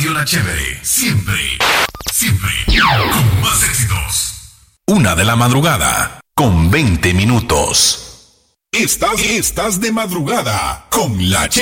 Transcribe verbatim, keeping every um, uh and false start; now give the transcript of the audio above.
Radio La Chévere, siempre, siempre, con más éxitos. Una de la madrugada, con veinte minutos. Estás, estás de madrugada, con La Chévere.